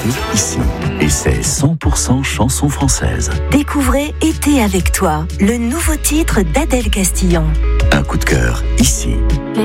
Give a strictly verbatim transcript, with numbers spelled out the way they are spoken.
Été ici. Et c'est cent pour cent chanson française. Découvrez Été avec toi, le nouveau titre d'Adèle Castillon. Un coup de cœur ici.